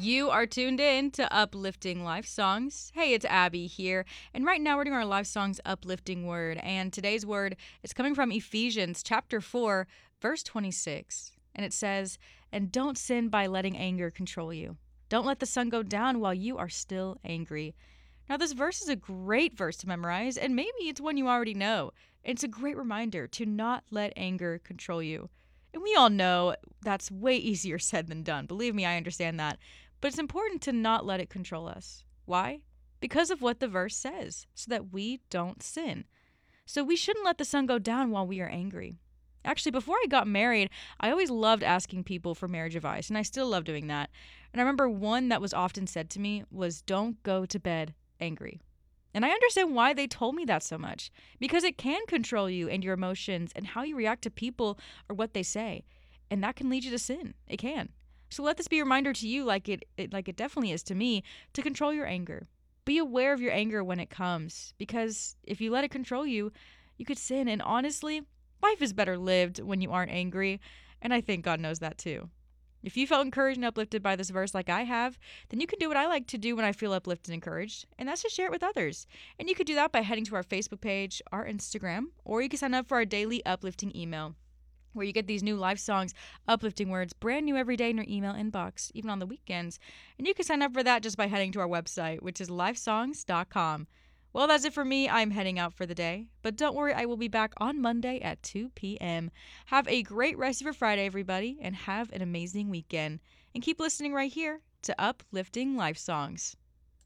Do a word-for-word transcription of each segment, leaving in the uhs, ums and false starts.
You are tuned in to Uplifting Life Songs. Hey, it's Abby here, and right now we're doing our Life Songs Uplifting Word, and today's word is coming from Ephesians chapter four, verse twenty-six, and it says, "And don't sin by letting anger control you. Don't let the sun go down while you are still angry." Now, this verse is a great verse to memorize, and maybe it's one you already know. It's a great reminder to not let anger control you. And we all know that's way easier said than done. Believe me, I understand that. But it's important to not let it control us. Why? Because of what the verse says, so that we don't sin. So we shouldn't let the sun go down while we are angry. Actually, before I got married, I always loved asking people for marriage advice, and I still love doing that. And I remember one that was often said to me was, "Don't go to bed angry." And I understand why they told me that so much, because it can control you and your emotions and how you react to people or what they say. And that can lead you to sin. It can. So let this be a reminder to you, like it, it like it definitely is to me, to control your anger. Be aware of your anger when it comes, because if you let it control you, you could sin. And honestly, life is better lived when you aren't angry, and I think God knows that too. If you felt encouraged and uplifted by this verse like I have, then you can do what I like to do when I feel uplifted and encouraged, and that's to share it with others. And you could do that by heading to our Facebook page, our Instagram, or you can sign up for our daily uplifting email, where you get these new life songs, uplifting words, brand new every day in your email inbox, even on the weekends. And you can sign up for that just by heading to our website, which is lifesongs dot com. Well, that's it for me. I'm heading out for the day. But don't worry, I will be back on Monday at two p.m. Have a great rest of your Friday, everybody, and have an amazing weekend. And keep listening right here to Uplifting Life Songs.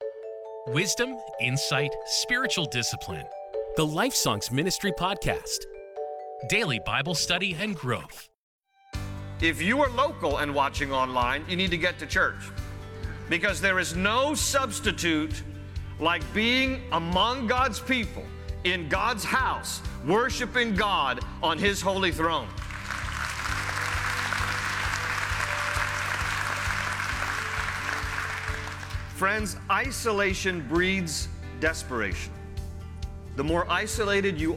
Wisdom, insight, spiritual discipline. The Life Songs Ministry Podcast. Daily Bible study and growth. If you are local and watching online, you need to get to church, because there is no substitute like being among God's people, in God's house, worshiping God on His holy throne. Friends, isolation breeds desperation. The more isolated you